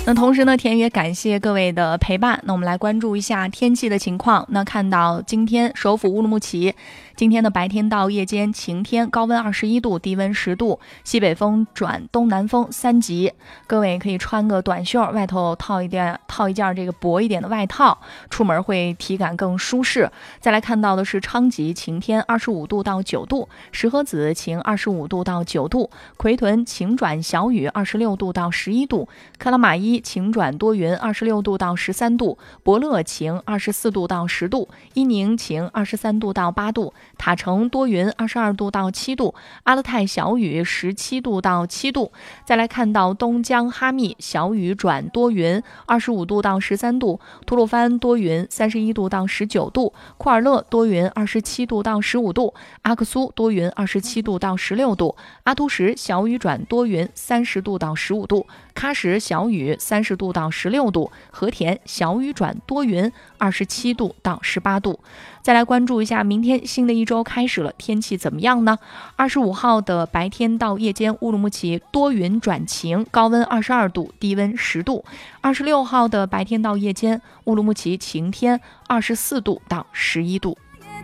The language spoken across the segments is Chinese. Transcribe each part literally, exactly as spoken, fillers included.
那同时呢，田也感谢各位的陪伴。那我们来关注一下天气的情况。那看到今天首府乌鲁木齐，今天的白天到夜间晴天，高温二十一度，低温十度，西北风转东南风三级。各位可以穿个短袖，外头套一件套一件这个薄一点的外套，出门会体感更舒适。再来看到的是昌吉晴天，二十五度到九度，石河子晴，二十五度到九度，奎屯晴转小雨，二十六度到十一度，克拉玛依晴转多云，二十六度到十三度，博乐晴，二十四度到十度，伊宁晴，二十三度到八度，塔城多云，二十二度到七度，阿勒泰小雨，十七度到七度。再来看到东江哈密小雨转多云，二十五度到十三度，吐鲁番多云，三十一度到十九度，库尔勒多云，二十七度到十五度，阿克苏多云，二十七度到十六度，阿图什小雨转多云，三十度到十五度，喀什小雨，三十度到十六度，和田小雨转多云，二十七度到十八度。再来关注一下明天新的一周开始了，天气怎么样呢？二十五号的白天到夜间，乌鲁木齐多云转晴，高温二十二度，低温十度。二十六号的白天到夜间，乌鲁木齐晴天，二十四度到十一度。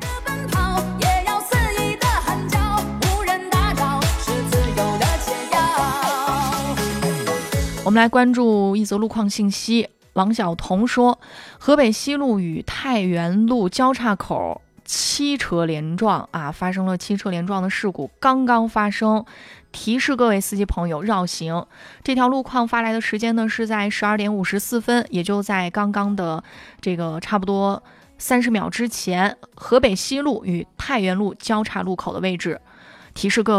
我们来关注一则路况信息。王晓彤说，河北西路与太原路交叉口七车连撞啊，发生了七车连撞的事故，刚刚发生，提示各位司机朋友绕行。这条路况发来的时间呢是在十二点五十四分，也就在刚刚的这个差不多三十秒之前，河北西路与太原路交叉路口的位置，提示各位